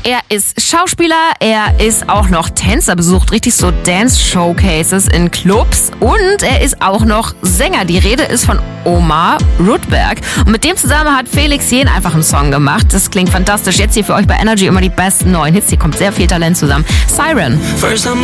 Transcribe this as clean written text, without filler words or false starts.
Er ist Schauspieler, er ist auch noch Tänzer, besucht richtig so Dance-Showcases in Clubs und er ist auch noch Sänger. Die Rede ist von Omar Rudberg. Und mit dem zusammen hat Felix Jähn einfach einen Song gemacht. Das klingt fantastisch. Jetzt hier für euch bei Energy immer die besten neuen Hits. Hier kommt sehr viel Talent zusammen. Siren.